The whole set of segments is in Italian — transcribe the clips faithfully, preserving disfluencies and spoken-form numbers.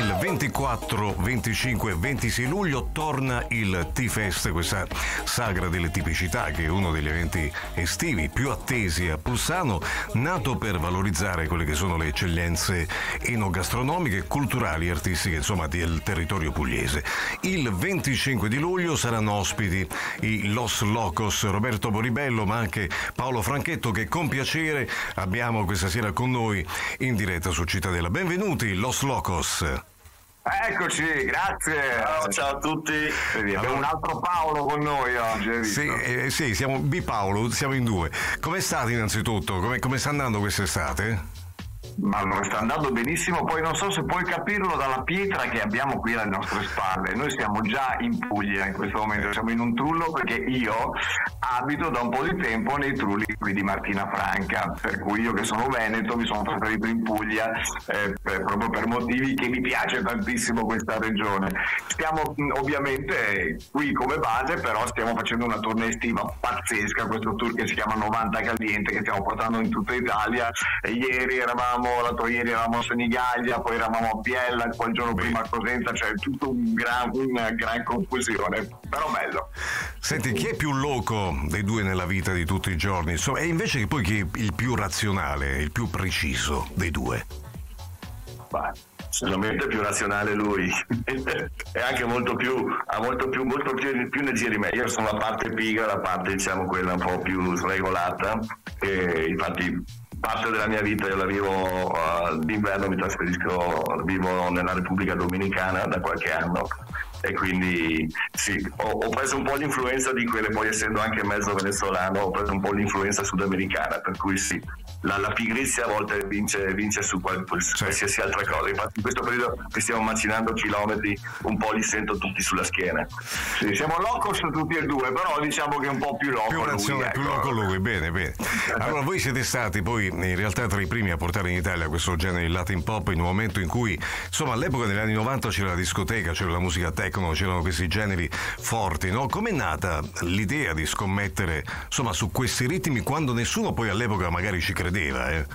Il ventiquattro, venticinque e ventisei luglio torna il T-Fest, questa sagra delle tipicità che è uno degli eventi estivi più attesi a Pulsano, nato per valorizzare quelle che sono le eccellenze enogastronomiche, culturali e artistiche, insomma, del territorio pugliese. Il venticinque di luglio saranno ospiti i Los Locos, Roberto Boribello, ma anche Paolo Franchetto, che con piacere abbiamo questa sera con noi in diretta su Cittadella. Benvenuti Los Locos. Eccoci, grazie. Ciao, ciao a tutti. Abbiamo allora un altro Paolo con noi oggi. Sì, eh, sì, siamo B Paolo, siamo in due. Come state innanzitutto? Come, come sta andando quest'estate? Ma sta andando benissimo, poi non so se puoi capirlo dalla pietra che abbiamo qui alle nostre spalle. Noi siamo già in Puglia in questo momento, siamo in un trullo perché io abito da un po' di tempo nei trulli qui di Martina Franca, per cui io che sono veneto mi sono trasferito in Puglia eh, per, proprio per motivi che mi piace tantissimo questa regione. Stiamo ovviamente qui come base, però stiamo facendo una tournée estiva pazzesca, questo tour che si chiama novanta Caliente, che stiamo portando in tutta Italia. E ieri eravamo l'altro ieri eravamo a Senigallia, poi eravamo a Biella, poi il giorno prima a Cosenza, cioè tutto un gran, una gran confusione, però bello. Senti, chi è più loco dei due nella vita di tutti i giorni? Insomma, e invece poi chi è il più razionale, il più preciso dei due? Beh, sicuramente più razionale lui è anche molto più ha molto più molto più, più energia di me. Io sono la parte pigra, la parte diciamo quella un po' più sregolata, e infatti parte della mia vita io la vivo uh, d'inverno, mi trasferisco, vivo nella Repubblica Dominicana da qualche anno, e quindi sì, ho, ho preso un po' l'influenza di quelle, poi essendo anche mezzo venezuelano ho preso un po' l'influenza sudamericana, per cui sì, la, la pigrizia a volte vince, vince su qual, qualsiasi altra cosa. Infatti in questo periodo che stiamo macinando chilometri un po' li sento tutti sulla schiena. Sì, siamo locos tutti e due, però diciamo che è un po' più loco più lui, ecco. Più loco lui, bene, bene. Allora, voi siete stati poi in realtà tra i primi a portare in Italia questo genere di Latin Pop in un momento in cui, insomma, all'epoca negli anni novanta c'era la discoteca, c'era la musica techno, c'erano questi generi forti, no? Com'è nata l'idea di scommettere, insomma, su questi ritmi quando nessuno poi all'epoca magari ci credeva, eh?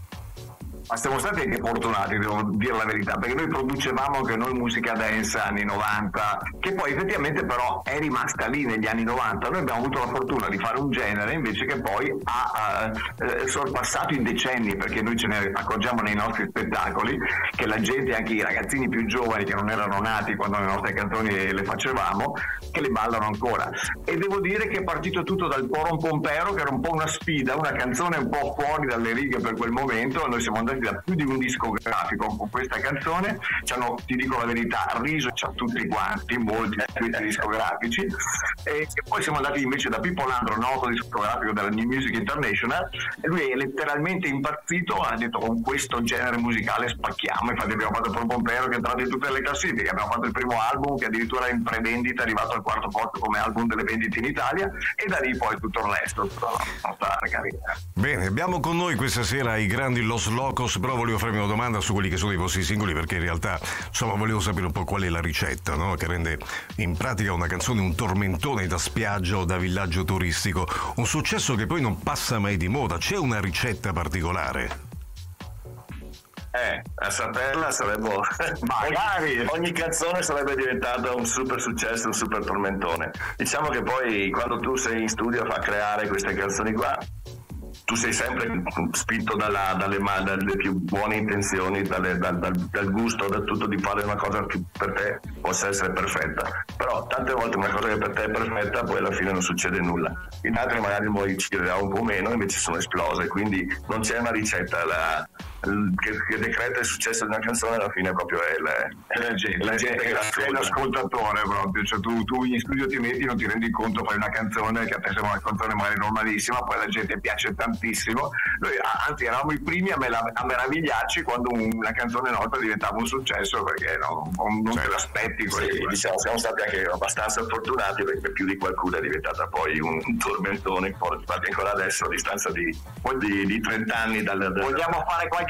Ma siamo stati anche fortunati, devo dire la verità, perché noi producevamo anche noi musica dance anni novanta, che poi effettivamente però è rimasta lì negli anni novanta. Noi abbiamo avuto la fortuna di fare un genere invece che poi ha eh, sorpassato in decenni, perché noi ce ne accorgiamo nei nostri spettacoli che la gente, anche i ragazzini più giovani che non erano nati quando le nostre canzoni le facevamo, che le ballano ancora. E devo dire che è partito tutto dal Poron Pompero, che era un po' una sfida, una canzone un po' fuori dalle righe per quel momento. Noi siamo andati da più di un discografico con questa canzone, ci hanno, ti dico la verità, riso a tutti quanti, molti discografici, e poi siamo andati invece da Pippo Landro, noto discografico della New Music International, e lui è letteralmente impazzito, ha detto con questo genere musicale spacchiamo. Infatti abbiamo fatto Poron Pompero che è entrato in tutte le classifiche, abbiamo fatto il primo album che addirittura in prevendita è arrivato al quarto posto come album delle vendite in Italia, e da lì poi tutto il resto, tutta la nostra carriera. Bene, abbiamo con noi questa sera i grandi Los Locos, però volevo farmi una domanda su quelli che sono i vostri singoli, perché in realtà, insomma, volevo sapere un po' qual è la ricetta, no? Che rende in pratica una canzone un tormentone da spiaggia o da villaggio turistico, un successo che poi non passa mai di moda. C'è una ricetta particolare? Eh, a saperla sarebbe magari ogni canzone sarebbe diventata un super successo, un super tormentone. Diciamo che poi quando tu sei in studio a far creare queste canzoni qua, tu sei sempre spinto dalla, dalle, dalle più buone intenzioni, dalle, dal, dal, dal gusto, da tutto, di fare una cosa che per te possa essere perfetta. Però tante volte una cosa che per te è perfetta poi alla fine non succede nulla. In altre magari poi ci crederà un po' meno, invece sono esplose, quindi non c'è una ricetta. La, Che, che decreta il successo di una canzone alla fine proprio è la, è la gente, la gente è, che è l'ascoltatore proprio, cioè tu, tu in studio ti metti, non ti rendi conto, fai una canzone che a te sembra una canzone magari normalissima, poi la gente piace tantissimo. Noi anzi eravamo i primi a, mela, a meravigliarci quando una canzone nostra diventava un successo, perché no, non cioè, te l'aspetti. Sì, diciamo, siamo stati anche abbastanza fortunati, perché più di qualcuno è diventata poi un, un tormentone, infatti ancora adesso a distanza di, di, di trenta anni dal, dal... Vogliamo fare qualche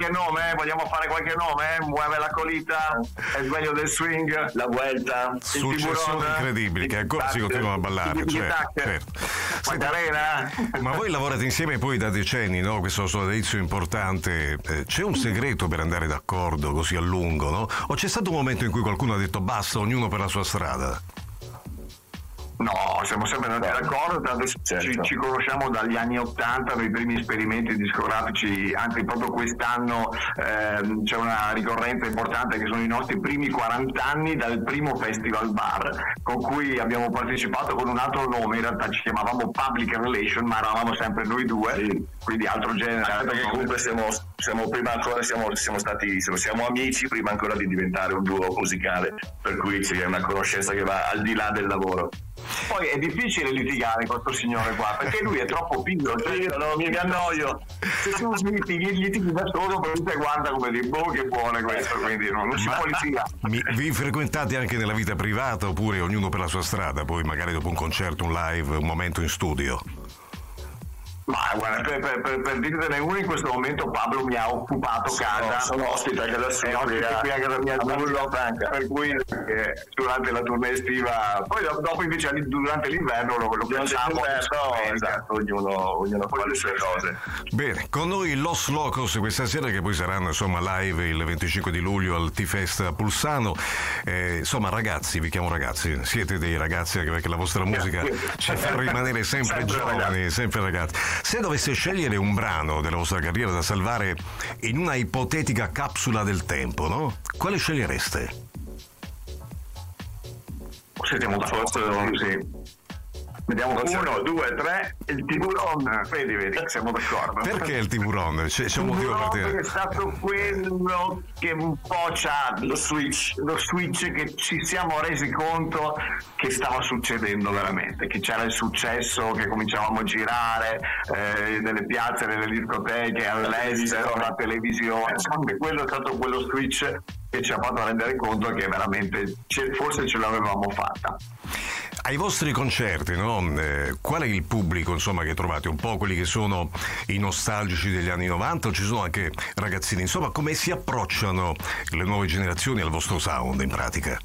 qualche nome? Vogliamo fare qualche nome? Muove la colita, è il sveglio del swing, la vuelta, successioni incredibili che ancora si continuano a ballare, certo, certo. Senta, ma voi lavorate insieme poi da decenni, no? Questo sodalizio importante, eh, c'è un segreto per andare d'accordo così a lungo, no? O c'è stato un momento in cui qualcuno ha detto basta, ognuno per la sua strada? No, siamo sempre andati d'accordo, tanto certo. ci, ci conosciamo dagli anni ottanta, dai primi esperimenti discografici, anche proprio quest'anno ehm, c'è una ricorrenza importante che sono i nostri primi quaranta anni dal primo Festival Bar, con cui abbiamo partecipato con un altro nome, in realtà ci chiamavamo Public Relation, ma eravamo sempre noi due, sì. Quindi altro genere. Certo, perché comunque siamo, siamo prima ancora, siamo, siamo stati, siamo, siamo amici prima ancora di diventare un duo musicale, per cui c'è una conoscenza che va al di là del lavoro. Poi è difficile litigare con questo signore qua perché lui è troppo piccolo, cioè io non mi annoio, se tu litighi, litighi da solo, però tu guarda come di boh che buono questo, quindi non, non si può litigare. Vi frequentate anche nella vita privata oppure ognuno per la sua strada, poi magari dopo un concerto, un live, un momento in studio? Ma guarda, per, per, per, per dirtene uno, in questo momento Pablo mi ha occupato sono, casa. Sono ospite anche da sua, ospite qui a casa mia, a Franca, per cui eh, durante la tournée estiva, poi dopo invece durante l'inverno lo, lo facciamo. Esatto, ognuno, ognuno fa le sue cose. Bene, con noi Los Locos questa sera, che poi saranno insomma live il venticinque di luglio al T-Fest a Pulsano. Eh, insomma ragazzi, vi chiamo ragazzi, siete dei ragazzi anche perché la vostra musica ci fa rimanere sempre, sempre giovani, ragazzi. sempre ragazzi. Se dovesse scegliere un brano della vostra carriera da salvare in una ipotetica capsula del tempo, no? Quale scegliereste? Sentiamo forse sì. Vediamo uno, due, tre, il tiburon, vedi, vedi, siamo d'accordo. Perché il tiburon? C'è, c'è un motivo per te? È stato quello che un po' c'ha lo switch, lo switch che ci siamo resi conto che stava succedendo veramente, che c'era il successo, che cominciavamo a girare eh, nelle piazze, nelle discoteche, all'estero, la televisione, insomma, quello è stato quello switch che ci ha fatto rendere conto che veramente forse ce l'avevamo fatta. Ai vostri concerti, no? Eh, qual è il pubblico insomma che trovate? Un po' quelli che sono i nostalgici degli anni novanta, o ci sono anche ragazzini? Insomma, come si approcciano le nuove generazioni al vostro sound in pratica?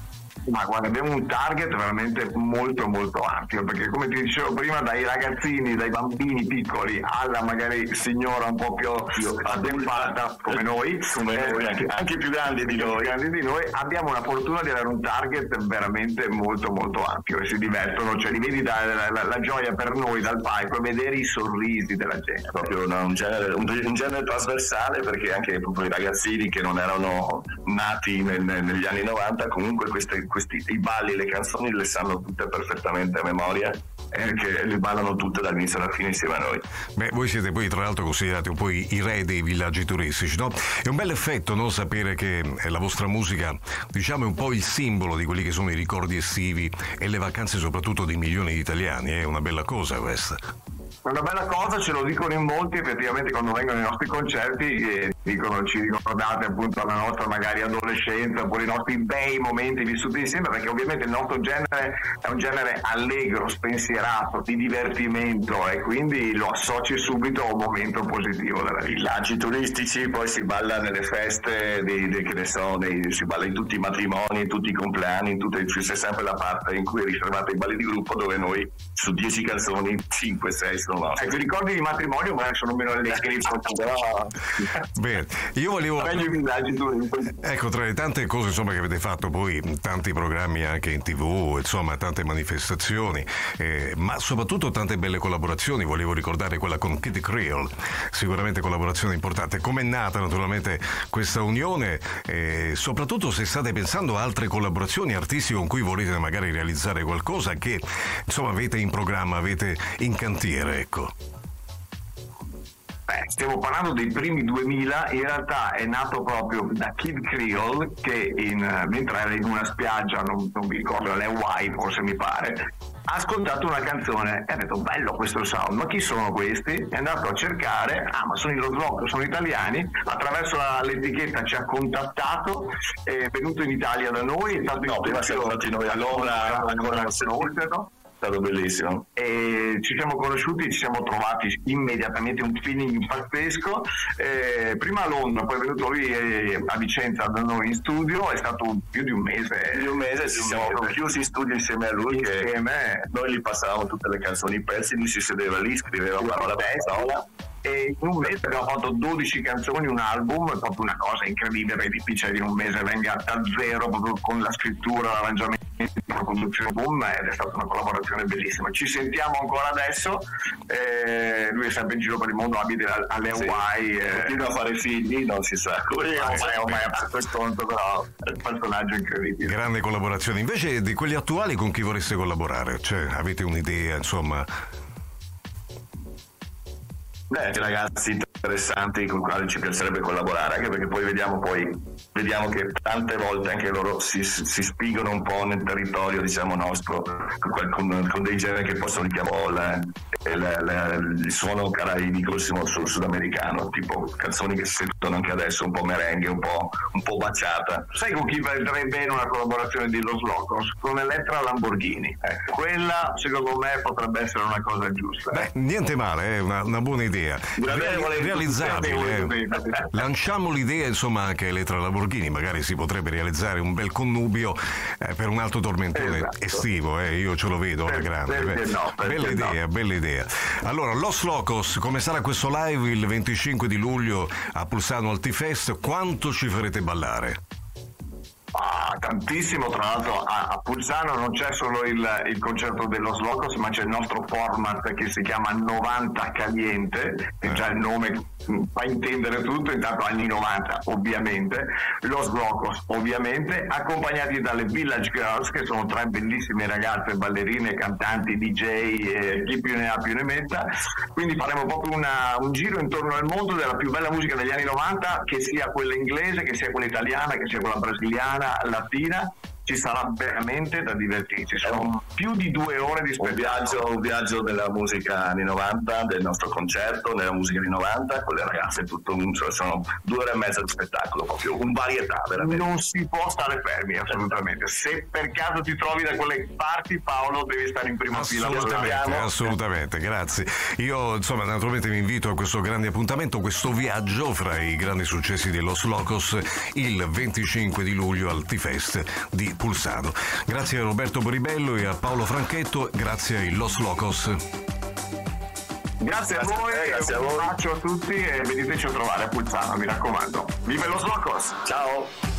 Ma guarda, abbiamo un target veramente molto molto ampio, perché come ti dicevo prima, dai ragazzini, dai bambini piccoli alla magari signora un po' più attempata come noi, come eh, noi anche, anche più grandi di noi. grandi di noi, abbiamo la fortuna di avere un target veramente molto molto ampio e si divertono, cioè li vedi da, la, la, la gioia per noi dal palco e vedere i sorrisi della gente. È proprio una, un, genere, un, un genere trasversale, perché anche proprio i ragazzini che non erano nati nel, negli anni novanta, comunque queste Questi, i balli, le canzoni le sanno tutte perfettamente a memoria e che le ballano tutte dall'inizio alla fine insieme a noi. Beh, voi siete poi tra l'altro considerati un po' i, i re dei villaggi turistici, no? È un bel effetto, no? Sapere che la vostra musica, diciamo, è un po' il simbolo di quelli che sono i ricordi estivi e le vacanze soprattutto di milioni di italiani, è una bella cosa questa. È una bella cosa, ce lo dicono in molti effettivamente quando vengono ai nostri concerti e dicono ci ricordate appunto la nostra magari adolescenza oppure i nostri bei momenti vissuti insieme, perché ovviamente il nostro genere è un genere allegro, spensierato, di divertimento e quindi lo associ subito a un momento positivo della vita. Villaggi turistici, poi si balla nelle feste, dei, dei, che ne so, dei, si balla in tutti i matrimoni, in tutti i compleanni, in tutte, c'è sempre la parte in cui è riservata ai balli di gruppo dove noi su dieci canzoni cinque sei sono nostri. Ecco, i ricordi di matrimonio magari sono meno allegri, però bene, io volevo meglio i villaggi turistici. Ecco, tra le tante cose insomma che avete fatto poi, tanti programmi anche in tv, insomma tante manifestazioni, eh, ma soprattutto tante belle collaborazioni. Volevo ricordare quella con Kid Creole, sicuramente collaborazione importante. Com'è nata naturalmente questa unione e soprattutto se state pensando a altre collaborazioni artistiche con cui volete magari realizzare qualcosa che insomma avete in programma, avete in cantiere, ecco. Beh, stiamo parlando dei primi duemila, in realtà è nato proprio da Kid Creole che in, mentre era in una spiaggia, non, non mi ricordo, l'Hawaii forse mi pare, ha ascoltato una canzone e ha detto bello questo sound, ma chi sono questi? È andato a cercare, ah ma sono i Los Locos, sono italiani, attraverso la, l'etichetta ci ha contattato, è venuto in Italia da noi, è stato no, prima siamo stati noi a Londra, ancora a conoscerlo. stato bellissimo. E ci siamo conosciuti, ci siamo trovati immediatamente, un feeling pazzesco. Eh, prima a Londra, poi è venuto lui eh, a Vicenza da noi in studio, è stato più di un mese. Più di un mese ci siamo mese. chiusi in studio insieme a lui, insieme. Che noi gli passavamo tutte le canzoni, i pezzi, lui si sedeva lì, scriveva parola per parola. E in un mese abbiamo fatto dodici canzoni, un album, è proprio una cosa incredibile, è difficile che in un mese venga da zero proprio con la scrittura, l'arrangiamento, la produzione, boom, ed è stata una collaborazione bellissima. Ci sentiamo ancora adesso, eh, lui è sempre in giro per il mondo, abita alle Hawaii, sì, continua a fare figli, non si sa come sì, ormai, ormai a questo conto, però è un personaggio incredibile. Grande collaborazione. Invece di quelli attuali, con chi vorreste collaborare? Cioè, avete un'idea, insomma? Beh, ragazzi interessanti con i quali ci piacerebbe collaborare, anche perché poi vediamo poi vediamo che tante volte anche loro si, si spingono un po' nel territorio, diciamo, nostro, con, con dei generi che possono richiamare il suono caraibico, sul sudamericano, tipo canzoni che si sentono anche adesso, un po' merengue, un po', un po' baciata. Sai con chi vedrei bene una collaborazione di Los Locos? Con Elettra Lamborghini. Ecco, quella secondo me potrebbe essere una cosa giusta. Beh, niente male, è una, una buona idea. Real, realizzabile. Eh. Lanciamo l'idea, insomma, anche Elettra Lamborghini, magari si potrebbe realizzare un bel connubio eh, per un alto tormentone esatto. estivo, eh. io ce lo vedo alla grande. Per, no, bella idea, no. bella idea. Allora, Los Locos, come sarà questo live il venticinque di luglio a Pulsano al T-Fest? Quanto ci farete ballare? Ah, tantissimo, tra l'altro a, a Pulsano non c'è solo il, il concerto dello Locos, ma c'è il nostro format che si chiama novanta Caliente, che eh. già il nome fa intendere tutto, intanto anni novanta ovviamente, Los Locos ovviamente, accompagnati dalle Village Girls, che sono tre bellissime ragazze, ballerine, cantanti, D J, eh, chi più ne ha più ne metta, quindi faremo proprio una, un giro intorno al mondo della più bella musica degli anni novanta, che sia quella inglese, che sia quella italiana, che sia quella brasiliana, latina. Ci sarà veramente da divertirci, sono più di due ore di spettacolo. Un viaggio, un viaggio della musica anni novanta, del nostro concerto, nella musica anni novanta, con le ragazze, tutto un, cioè sono due ore e mezza di spettacolo, proprio un varietà veramente. Non si può stare fermi, assolutamente. Se per caso ti trovi da quelle parti, Paolo, devi stare in prima fila. Assolutamente, assolutamente, grazie. Io, insomma, naturalmente vi invito a questo grande appuntamento, questo viaggio fra i grandi successi di Los Locos il venticinque di luglio al T-Fest di Pulsano. Grazie a Roberto Boribello e a Paolo Franchetto, grazie ai Los Locos. Grazie a voi, grazie a voi. Un bacio a tutti e veniteci a trovare a Pulsano, mi raccomando. Vive Los Locos! Ciao!